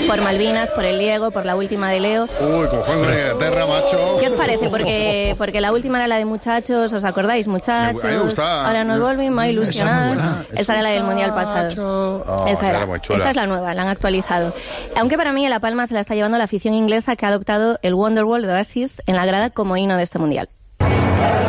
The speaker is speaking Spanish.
Por Malvinas, por el Diego, por la última de Leo. Uy, como juego de Inglaterra, macho. ¿Qué os parece? Porque la última era la de muchachos, ¿os acordáis? Muchachos. A mí me gustaba. Ahora nos volvimos a ilusionar. buena. Esa era la del Mundial pasado. Esa era. Muy chula. Esta es la nueva, la han actualizado. Aunque para mí La Palma se la está llevando la afición inglesa, que ha adoptado el Wonderwall de Oasis en la grada como himno de este Mundial.